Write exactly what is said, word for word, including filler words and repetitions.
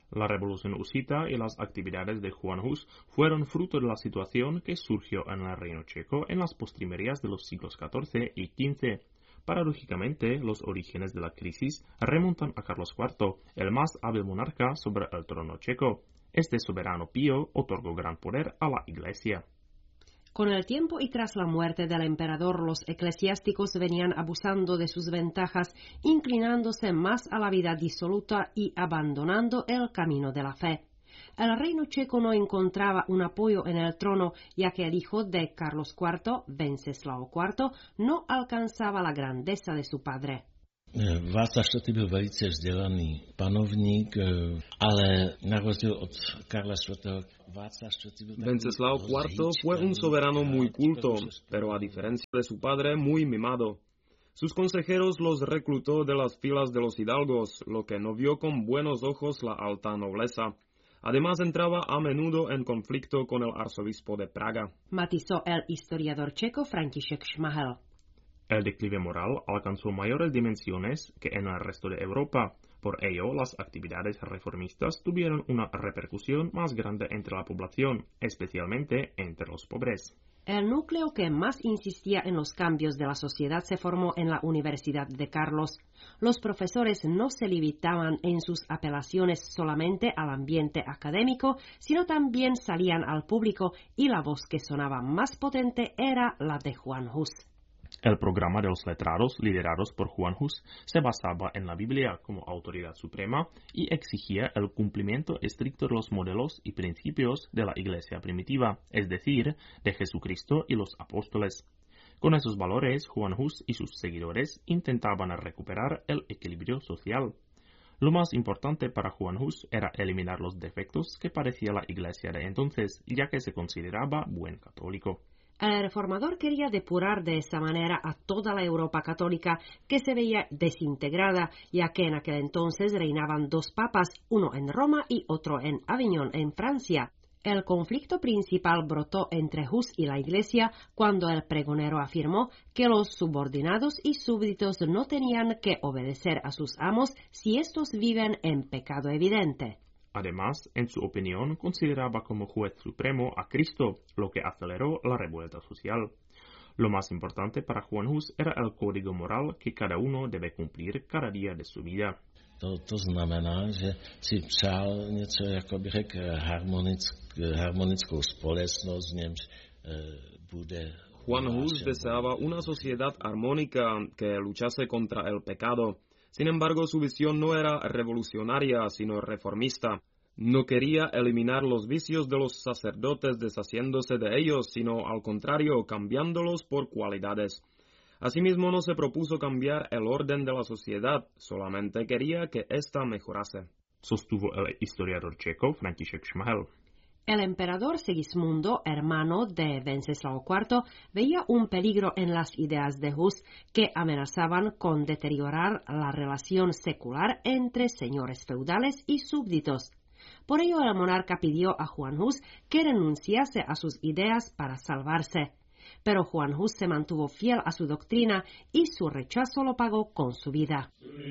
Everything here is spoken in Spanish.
La revolución husita y las actividades de Juan Hus fueron fruto de la situación que surgió en el Reino Checo en las postrimerías de los siglos catorce y quince. Paradójicamente, los orígenes de la crisis remontan a Carlos cuarto, el más hábil monarca sobre el trono checo. Este soberano pío otorgó gran poder a la Iglesia. Con el tiempo y tras la muerte del emperador, los eclesiásticos venían abusando de sus ventajas, inclinándose más a la vida disoluta y abandonando el camino de la fe. El reino checo no encontraba un apoyo en el trono, ya que el hijo de Carlos cuarto, Wenceslao cuarto, no alcanzaba la grandeza de su padre. Václav čtvrtý byl velice vzdělaný panovník, ale na rozdíl od Karla čtvrtého. Václav čtvrtý byl... Wenceslao cuarto fue un soberano muy culto, pero a diferencia de su padre, muy mimado. Sus consejeros los reclutó de las filas de los hidalgos, lo que no vio con buenos ojos la alta nobleza. Además, entraba a menudo en conflicto con el arzobispo de Praga. Matizó el historiador checo František Šmahel. El declive moral alcanzó mayores dimensiones que en el resto de Europa. Por ello, las actividades reformistas tuvieron una repercusión más grande entre la población, especialmente entre los pobres. El núcleo que más insistía en los cambios de la sociedad se formó en la Universidad de Carlos. Los profesores no se limitaban en sus apelaciones solamente al ambiente académico, sino también salían al público y la voz que sonaba más potente era la de Juan Hus. El programa de los letrados, liderados por Juan Hus, se basaba en la Biblia como autoridad suprema y exigía el cumplimiento estricto de los modelos y principios de la Iglesia primitiva, es decir, de Jesucristo y los apóstoles. Con esos valores, Juan Hus y sus seguidores intentaban recuperar el equilibrio social. Lo más importante para Juan Hus era eliminar los defectos que padecía la Iglesia de entonces, ya que se consideraba buen católico. El reformador quería depurar de esa manera a toda la Europa católica que se veía desintegrada, ya que en aquel entonces reinaban dos papas, uno en Roma y otro en Aviñón, en Francia. El conflicto principal brotó entre Hus y la Iglesia cuando el pregonero afirmó que los subordinados y súbditos no tenían que obedecer a sus amos si estos viven en pecado evidente. Además, en su opinión, consideraba como juez supremo a Cristo, lo que aceleró la revuelta social. Lo más importante para Juan Hus era el código moral que cada uno debe cumplir cada día de su vida. To, to znamená, že si přál něco, jako bych řekl, harmonick, harmonickou společnost, v němž bude... Juan Hus deseaba una sociedad armónica que luchase contra el pecado. Sin embargo, su visión no era revolucionaria, sino reformista. No quería eliminar los vicios de los sacerdotes deshaciéndose de ellos, sino al contrario, cambiándolos por cualidades. Asimismo, no se propuso cambiar el orden de la sociedad, solamente quería que ésta mejorase. Sostuvo el historiador checo František Šmahel. El emperador Segismundo, hermano de Wenceslao cuarto, veía un peligro en las ideas de Hus que amenazaban con deteriorar la relación secular entre señores feudales y súbditos. Por ello, el monarca pidió a Juan Hus que renunciase a sus ideas para salvarse. Pero Juan Hus se mantuvo fiel a su doctrina y su rechazo lo pagó con su vida.